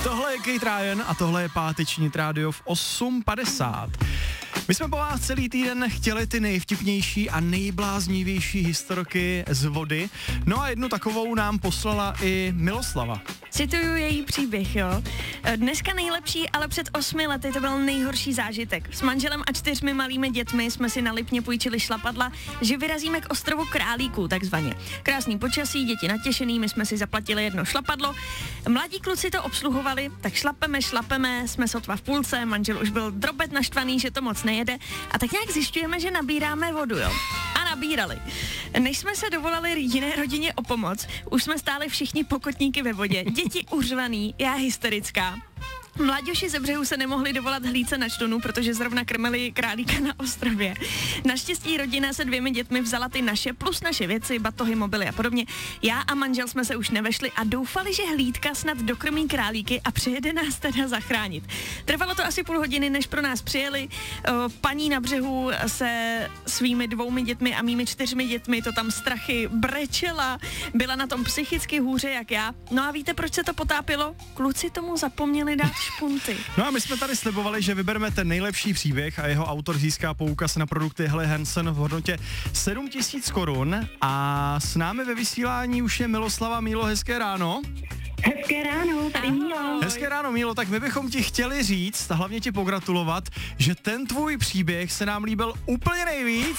Tohle je Kate Ryan a tohle je páteční Hit Radio v 8:50. My jsme po vás celý týden chtěli ty nejvtipnější a nejbláznivější historky z vody. No a jednu takovou nám poslala i Miloslava. Cituju její příběh, jo. Dneska nejlepší, ale před 8 lety to byl nejhorší zážitek. S manželem a 4 malými dětmi jsme si na Lipně půjčili šlapadla, že vyrazíme k ostrovu Králíků, takzvaně. Krásný počasí, děti natěšený, my jsme si zaplatili jedno šlapadlo. Mladí kluci to obsluhovali, tak šlapeme, jsme sotva v půlce, manžel už byl drobet naštvaný, že to moc nejede. A tak nějak zjišťujeme, že nabíráme vodu, jo. A nabírali. Než jsme se dovolali jiné rodině o pomoc, už jsme stáli všichni pokotníky ve vodě. Děti uřvaný, já hysterická. Mladěši ze břehu se nemohli dovolat hlídce na člunu, protože zrovna krmili králíka na ostrově. Naštěstí rodina se 2 dětmi vzala ty naše plus naše věci, batohy, mobily a podobně. Já a manžel jsme se už nevešli a doufali, že hlídka snad dokrmí králíky a přijede nás teda zachránit. Trvalo to asi půl hodiny, než pro nás přijeli. Paní na břehu se svými 2 dětmi a mými 4 dětmi to tam strachy brečela, byla na tom psychicky hůře jak já. No a víte, proč se to potápilo? Kluci tomu zapomněli dát špunty. No a my jsme tady slibovali, že vybereme ten nejlepší příběh a jeho autor získá poukaz na produkty Helly Hansen v hodnotě 7 000 korun a s námi ve vysílání už je Miloslava. Mílo, hezké ráno. Hezké ráno, tady Mílo. Hezké ráno, Mílo, tak my bychom ti chtěli říct a hlavně ti pogratulovat, že ten tvůj příběh se nám líbil úplně nejvíc.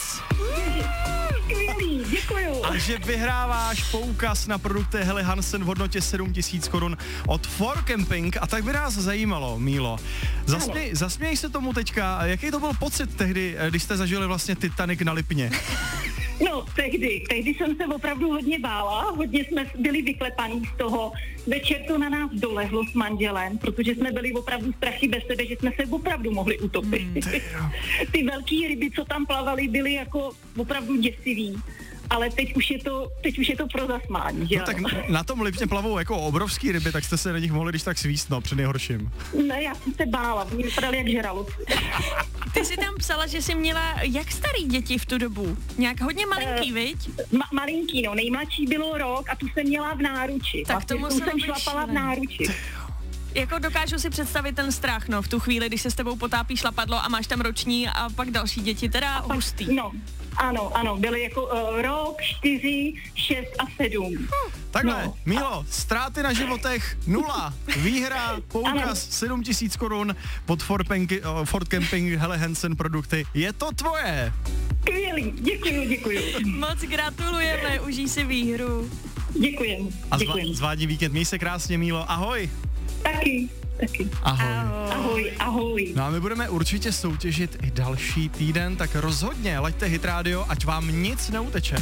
Skvělý, děkuju. A že vyhráváš poukaz na produkty Helly Hansen v hodnotě 7 000 korun od For Camping. A tak by nás zajímalo, Mílo, zasměj se tomu teďka, jaký to byl pocit tehdy, když jste zažili vlastně Titanic na Lipně? No, tehdy jsem se opravdu hodně bála, hodně jsme byli vyklepaní z toho. Večer to na nás dolehlo s manželem, protože jsme byli opravdu strachy bez sebe, že jsme se opravdu mohli utopit. Ty velký ryby, co tam plavaly, byly jako opravdu děsivý. Ale teď už je to pro zasmání, že no, tak na tom Lipně plavou jako obrovský ryby, tak jste se na nich mohli když tak svíst, no, před nejhorším. Ne, já jsem se bála, oni vypadali jak žraloci. Ty jsi tam psala, že jsi měla jak starý děti v tu dobu? Nějak hodně malinký, viď? Malinký, no, nejmladší bylo rok a tu jsem měla v náruči. Tak to vlastně, jsem šlapala v náruči. Jako dokážu si představit ten strach, no, v tu chvíli, když se s tebou potápí šlapadlo a máš tam roční a pak další děti, teda hustý. No, ano, byly jako rok, 4, 6 a 7. Takhle, no. Mílo, ztráty na životech 0, výhra, poukaz 7 000 korun pod Ford Camping Helly Hansen produkty. Je to tvoje! Skvělý, děkuju. Moc gratulujeme, užij si výhru. Děkujem. A zvládni víkend, měj se krásně, Mílo, ahoj! Taky. Ahoj. No a my budeme určitě soutěžit i další týden, tak rozhodně laďte Hit Radio, ať vám nic neuteče.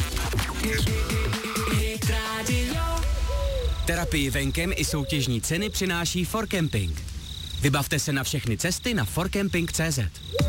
Hit Radio. Terapii venkem i soutěžní ceny přináší For Camping. Vybavte se na všechny cesty na forcamping.cz.